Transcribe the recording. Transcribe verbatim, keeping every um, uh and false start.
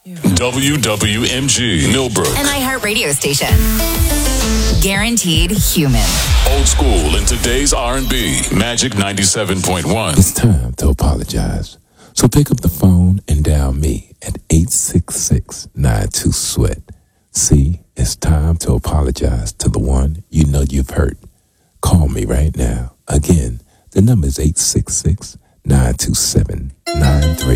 W W M G, Millbrook. An iHeart radio station. Guaranteed human. Old school in today's R and B. Magic ninety-seven point one. It's time to apologize. So pick up the phone and dial me at eight six six, nine two, SWEAT. See, it's time to apologize to the one you know you've hurt. Call me right now. Again, the number is eight six six, nine two seven, nine three